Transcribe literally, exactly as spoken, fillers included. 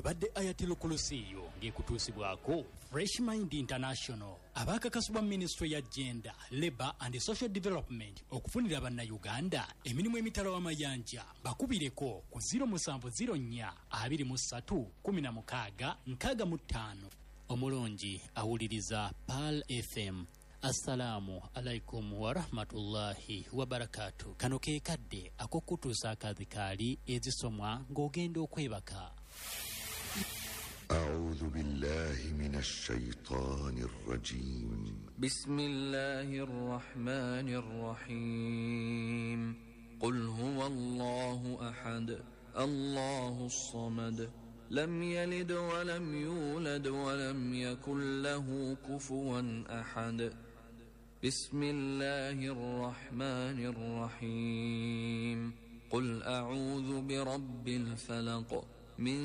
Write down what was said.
ebadde Ayatul Kursiyo ng'ekutuusibwako Fresh Mind International abakakasibwa Ministry ya Gender, Labour and Social Development okufunira bannayuganda emirimu emitalo w'amayanja bakubireko ku zero seven zero four two three one six six five. Omulongi awuliriza Pearl F M. Assalamu alaikum wa rahmatullahi wa barakatuh. Kano ke kadde akokutuusa akadhikaali ezisomwa ng'ogenda okwebaka. أعوذ بالله من الشيطان الرجيم. بسم الله الرحمن الرحيم. قل هو الله أحد الله الصمد لم يلد ولم يولد ولم يكن له كفوا أحد. بسم الله الرحمن الرحيم. قل أعوذ برب الفلق من